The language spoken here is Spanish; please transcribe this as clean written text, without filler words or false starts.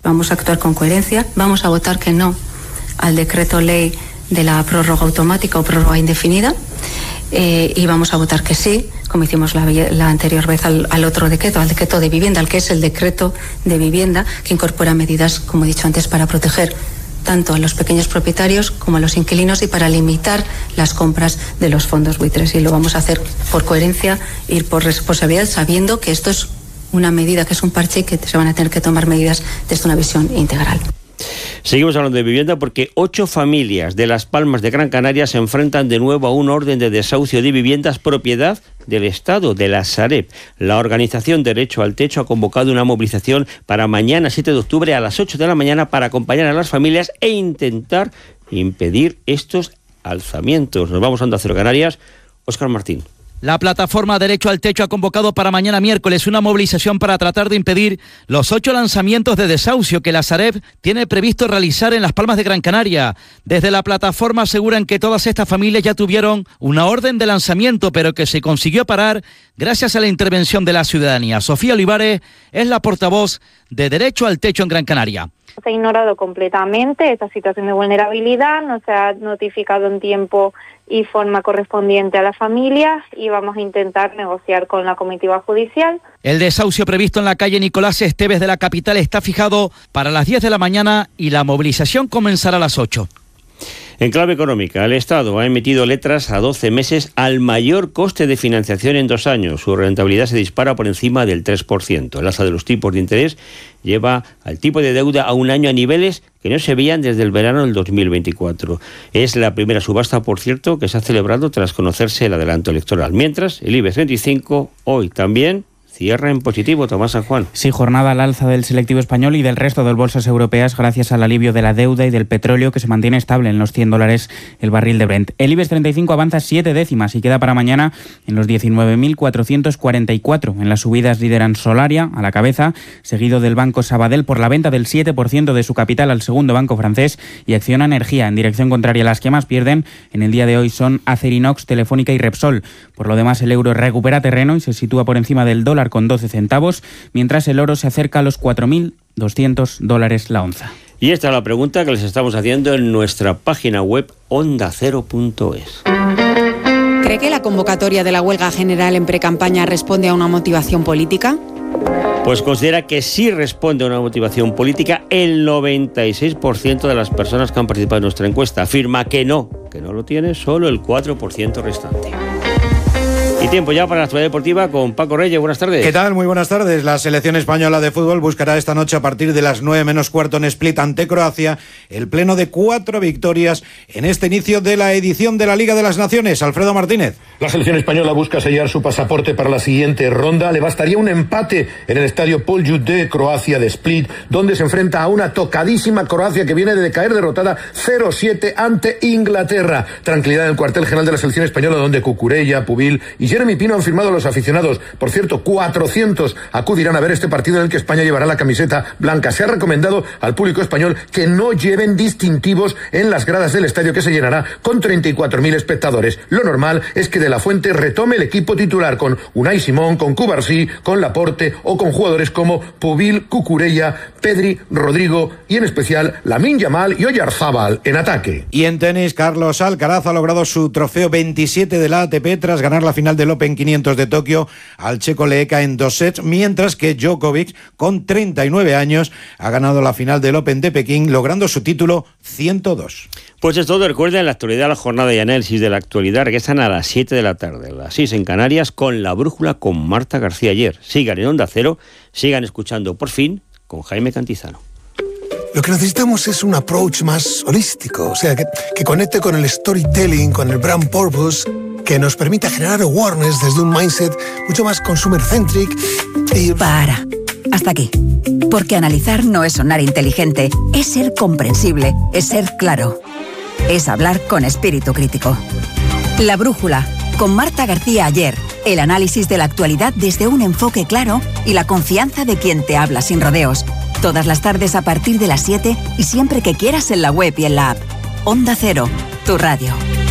Vamos a actuar con coherencia, vamos a votar que no al decreto ley de la prórroga automática o prórroga indefinida y vamos a votar que sí, como hicimos la anterior vez al otro decreto, al decreto de vivienda, al que es el decreto de vivienda, que incorpora medidas, como he dicho antes, para proteger tanto a los pequeños propietarios como a los inquilinos y para limitar las compras de los fondos buitres. Y lo vamos a hacer por coherencia y por responsabilidad, sabiendo que esto es una medida, que es un parche y que se van a tener que tomar medidas desde una visión integral. Seguimos hablando de vivienda porque 8 familias de Las Palmas de Gran Canaria se enfrentan de nuevo a una orden de desahucio de viviendas propiedad del Estado, de la Sareb. La organización Derecho al Techo ha convocado una movilización para mañana 7 de octubre a las 8 de la mañana para acompañar a las familias e intentar impedir estos alzamientos. Nos vamos a Onda Cero Canarias. Óscar Martín. La plataforma Derecho al Techo ha convocado para mañana miércoles una movilización para tratar de impedir los 8 lanzamientos de desahucio que la Sareb tiene previsto realizar en Las Palmas de Gran Canaria. Desde la plataforma aseguran que todas estas familias ya tuvieron una orden de lanzamiento, pero que se consiguió parar gracias a la intervención de la ciudadanía. Sofía Olivares es la portavoz de Derecho al Techo en Gran Canaria. Se ha ignorado completamente esta situación de vulnerabilidad, no se ha notificado en tiempo y forma correspondiente a las familias y vamos a intentar negociar con la comitiva judicial. El desahucio previsto en la calle Nicolás Esteves de la capital está fijado para las 10 de la mañana y la movilización comenzará a las 8. En clave económica, el Estado ha emitido letras a 12 meses al mayor coste de financiación en 2 años. Su rentabilidad se dispara por encima del 3%. El alza de los tipos de interés lleva al tipo de deuda a un año a niveles que no se veían desde el verano del 2024. Es la primera subasta, por cierto, que se ha celebrado tras conocerse el adelanto electoral. Mientras, el IBEX 35 hoy también cierra en positivo. Tomás San Juan. Sí, jornada al alza del selectivo español y del resto de bolsas europeas gracias al alivio de la deuda y del petróleo, que se mantiene estable en los $100 el barril de Brent. El IBEX 35 avanza 7 décimas y queda para mañana en los 19.444. En las subidas lideran Solaria a la cabeza, seguido del Banco Sabadell por la venta del 7% de su capital al segundo banco francés, y Acciona Energía en dirección contraria. Las que más pierden en el día de hoy son Acerinox, Telefónica y Repsol. Por lo demás, el euro recupera terreno y se sitúa por encima del dólar con 12 centavos, mientras el oro se acerca a los $4.200 la onza. Y esta es la pregunta que les estamos haciendo en nuestra página web ondacero.es. ¿Cree que la convocatoria de la huelga general en precampaña responde a una motivación política? Pues considera que sí responde a una motivación política el 96% de las personas que han participado en nuestra encuesta. Afirma que no lo tiene solo el 4% restante. Y tiempo ya para la actualidad deportiva con Paco Reyes. Buenas tardes. ¿Qué tal? Muy buenas tardes. La selección española de fútbol buscará esta noche a partir de las 9 menos cuarto en Split ante Croacia el pleno de 4 victorias en este inicio de la edición de la Liga de las Naciones. Alfredo Martínez. La selección española busca sellar su pasaporte para la siguiente ronda. Le bastaría un empate en el estadio Paul Jut de Croacia de Split, donde se enfrenta a una tocadísima Croacia que viene de caer derrotada 0-7 ante Inglaterra. Tranquilidad en el cuartel general de la selección española, donde Cucurella, Pubil y Jeremy Pino han firmado a los aficionados. Por cierto, 400 acudirán a ver este partido en el que España llevará la camiseta blanca. Se ha recomendado al público español que no lleven distintivos en las gradas del estadio, que se llenará con 34.000 espectadores. Lo normal es que De La Fuente retome el equipo titular con Unai Simón, con Cubarsí, con Laporte o con jugadores como Pubil, Cucurella, Pedri, Rodrigo y en especial Lamine Yamal y Oyarzábal en ataque. Y en tenis, Carlos Alcaraz ha logrado su trofeo 27 de la ATP tras ganar la final del Open 500 de Tokio al checo Leeka en 2 sets, mientras que Djokovic, con 39 años, ha ganado la final del Open de Pekín, logrando su título 102. Pues es todo. Recuerden, la actualidad, la jornada y análisis de la actualidad regresan a las 7 de la tarde, a las 6 en Canarias, con La Brújula con Marta García Ayer. Sigan en Onda Cero, sigan escuchando Por Fin con Jaime Cantizano. Lo que necesitamos es un approach más holístico, o sea, que conecte con el storytelling, con el brand purpose, que nos permita generar awareness desde un mindset mucho más consumer-centric y... Para. Hasta aquí. Porque analizar no es sonar inteligente, es ser comprensible, es ser claro. Es hablar con espíritu crítico. La Brújula, con Marta García Ayer. El análisis de la actualidad desde un enfoque claro y la confianza de quien te habla sin rodeos. Todas las tardes a partir de las 7 y siempre que quieras en la web y en la app. Onda Cero, tu radio.